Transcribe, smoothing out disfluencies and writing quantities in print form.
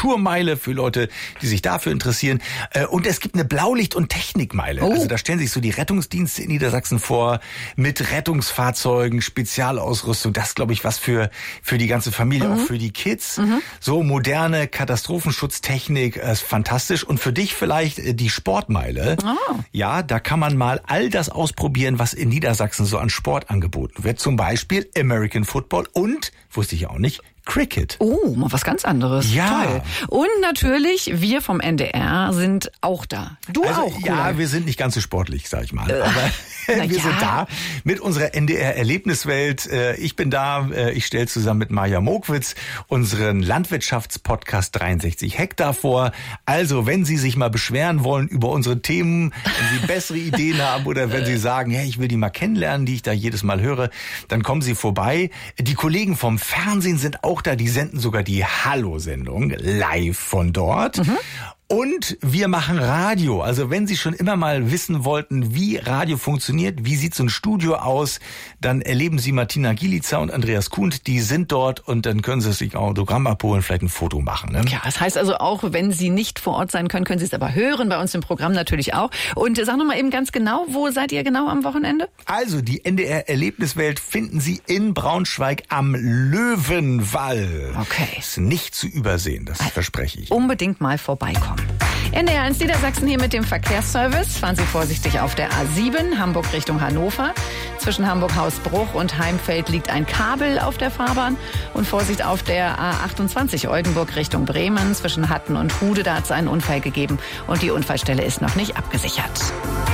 Kulturmeile für Leute, die sich dafür interessieren. Und es gibt eine Blaulicht- und Technikmeile. Oh. Also da stellen sich so die Rettungsdienste in Niedersachsen vor, mit Rettungsfahrzeugen, Spezialausrüstung. Das ist, glaube ich, was für die ganze Familie, auch für die Kids. So moderne Katastrophenschutztechnik, ist fantastisch. Und für dich vielleicht die Sportmeile. Oh. Ja, da kann man mal all das ausprobieren, was in Niedersachsen so an Sport angeboten wird. Zum Beispiel American Football und, wusste ich auch nicht, Cricket. Oh, mal was ganz anderes. Ja. Toll. Und natürlich, wir vom NDR sind auch da. Du Also, auch, ja, Gulay. wir sind nicht ganz so sportlich, sag ich mal. Aber na wir ja. sind da mit unserer NDR-Erlebniswelt. Ich bin da, ich stelle zusammen mit Maja Mokwitz unseren Landwirtschaftspodcast 63 Hektar vor. Also, wenn Sie sich mal beschweren wollen über unsere Themen, wenn Sie bessere Ideen haben oder wenn Sie sagen, hey, ich will die mal kennenlernen, die ich da jedes Mal höre, dann kommen Sie vorbei. Die Kollegen vom Fernsehen sind auch da, die senden sogar die Hallo-Sendung live von dort. Und wir machen Radio. Also wenn Sie schon immer mal wissen wollten, wie Radio funktioniert, wie sieht so ein Studio aus, dann erleben Sie Martina Gielica und Andreas Kuhnt. Die sind dort und dann können Sie sich ein Autogramm abholen, vielleicht ein Foto machen. Ne? Ja, das heißt also auch, wenn Sie nicht vor Ort sein können, können Sie es aber hören, bei uns im Programm natürlich auch. Und sag noch mal eben ganz genau, wo seid ihr genau am Wochenende? Also die NDR-Erlebniswelt finden Sie in Braunschweig am Löwenwall. Okay. Ist nicht zu übersehen, das verspreche ich. Unbedingt mal vorbeikommen. NDR 1 Niedersachsen hier mit dem Verkehrsservice. Fahren Sie vorsichtig auf der A7, Hamburg Richtung Hannover. Zwischen Hamburg-Hausbruch und Heimfeld liegt ein Kabel auf der Fahrbahn. Und Vorsicht auf der A28 Oldenburg Richtung Bremen. Zwischen Hatten und Hude, da hat es einen Unfall gegeben. Und die Unfallstelle ist noch nicht abgesichert.